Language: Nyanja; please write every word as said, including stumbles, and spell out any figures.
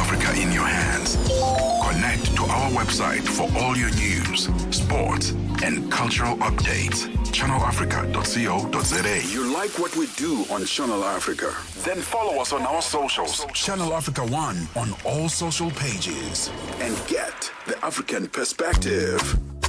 Africa in your hands. Connect to our website for all your news, sports, and cultural updates. channel africa dot co dot za. You like what we do on Channel Africa? Then follow us on our socials. Channel Africa One on all social pages. And get the African perspective.